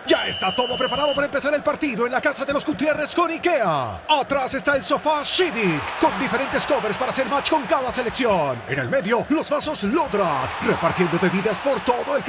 Ya está todo preparado para empezar el partido en la casa de los Gutiérrez con IKEA. Atrás está el sofá Civic, con diferentes covers para hacer match con cada selección. En el medio, los vasos Lodrat, repartiendo bebidas por todo el